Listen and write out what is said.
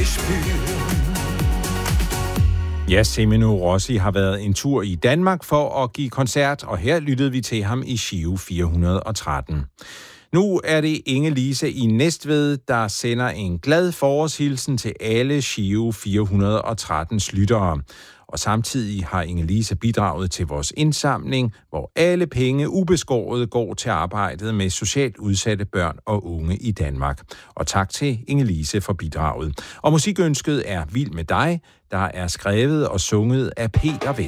spüren. Ja, Semino Rossi har været en tur i Danmark for at give koncert, og her lyttede vi til ham i Giro 413. Nu er det Inge-Lise i Næstved, der sender en glad forårshilsen til alle Giro 413's lyttere. Og samtidig har Inge-Lise bidraget til vores indsamling, hvor alle penge ubeskåret går til arbejdet med socialt udsatte børn og unge i Danmark. Og tak til Inge-Lise for bidraget. Og musikønsket er Vild med dig, der er skrevet og sunget af Peter Vest.